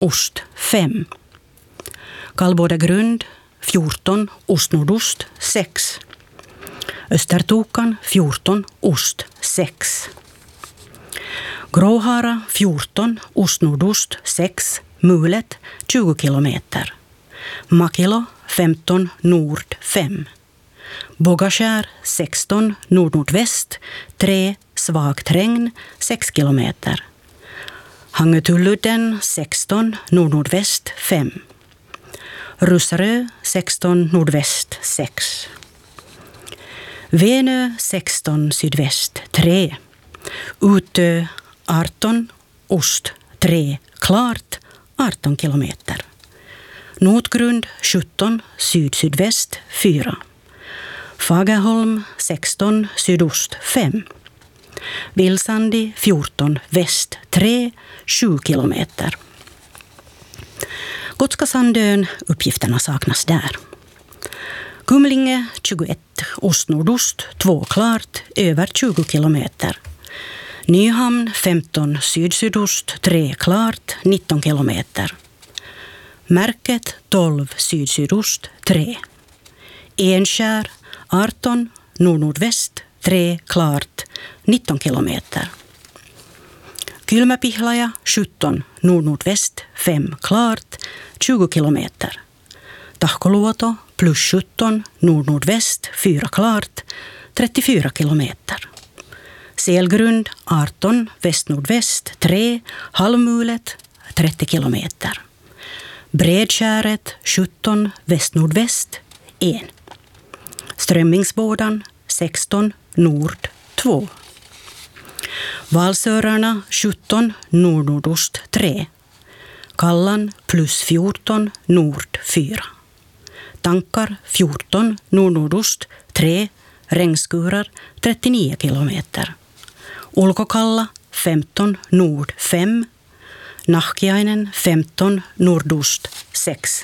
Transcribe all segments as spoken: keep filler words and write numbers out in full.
ost fem. Kallbådagrund fjorton, ostnordost sex. Östertokan fjorton, ost sex. Gråhara fjorton, ostnordost sex, mulet tjugo kilometer. Makilo femton, nord fem. Bågakär sexton, nord-nordväst tre, svagt regn sex kilometer. Hangötulludden sexton, nord-nordväst fem. Russarö sexton, nordväst sex. Venö sexton, sydväst tre. Utö arton, ost tre, klart arton kilometer. Notgrund sjutton, syd-sydväst fyra. Fagerholm sexton, sydost fem. Vilsandi fjorton, väst tre, sju kilometer. Gotska Sandön, uppgifterna saknas där. Kumlinge tjugoett, ostnordost två, klart över tjugo kilometer. Nyhamn femton, syd-sydost tre, klart nitton kilometer. Märket tolv, syd-sydost tre. Enskär arton, nord-nordväst tre, klart nitton kilometer. Kylmäpihlaja sjutton, nord-nordväst fem, klart tjugo kilometer. Tahkoluoto plus sjutton, nord-nordväst fyra, klart trettiofyra kilometer. Selgrund arton, väst-nordväst tre, halvmulet trettio kilometer. Bredskäret sjutton, väst-nordväst en. Strömmingsbådan sexton, nord två. Valsörarna sjutton, nord-nordost tre. Kallan plus fjorton, nord fyra. Tankar fjorton, nord-nordost tre. Regnskurar trettionio kilometer. Ulkokalla femton, nord fem. Nahkiainen femton, nordost sex.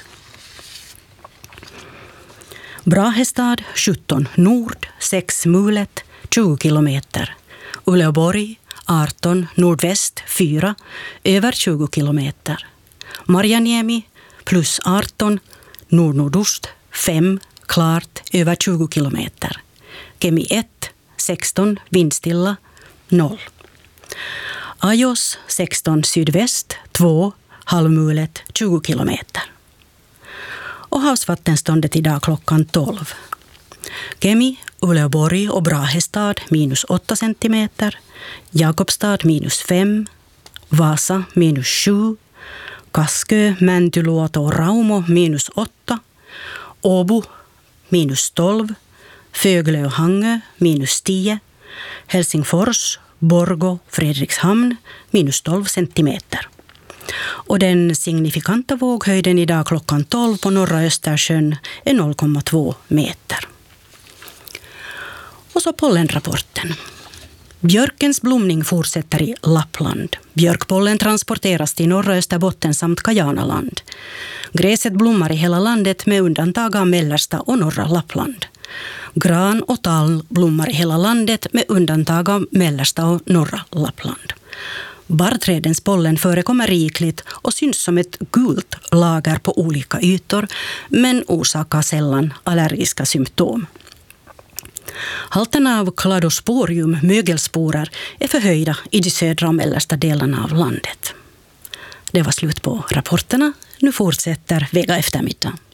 Brahestad sjutton, nord sex, mulet tjugo kilometer. Uleåborg arton, nordväst fyra, över tjugo kilometer. Marjaniemi plus arton, nord-nordost fem, klart över tjugo kilometer. Kemi ett, sexton, vindstilla noll. Ajos sexton, sydväst två, halvmulet tjugo kilometer. Och havsvattenståndet idag klockan tolv. Kemi, Uleåborg och Brahestad minus åtta centimeter. Jakobstad minus fem. Vasa minus sju. Kaskö, Mäntyluoto och Raumo minus åtta. Åbo minus tolv. Föglö och Hangö minus tio. Helsingfors, Borgå, Fredrikshamn minus tolv centimeter. Och den signifikanta våghöjden idag klockan tolv på norra Östersjön är noll komma två meter. Och så pollenrapporten. Björkens blomning fortsätter i Lappland. Björkpollen transporteras till norra Österbotten samt Kajanaland. Gräset blommar i hela landet med undantag av mellersta och norra Lappland. Gran och tall blommar i hela landet med undantag av mellersta och norra Lappland. Barrträdens pollen förekommer rikligt och syns som ett gult lager på olika ytor, men orsakar sällan allergiska symptom. Halterna av cladosporium, mögelsporer, är förhöjda i de södra och mellersta delarna av landet. Det var slut på rapporterna. Nu fortsätter Vega eftermiddag.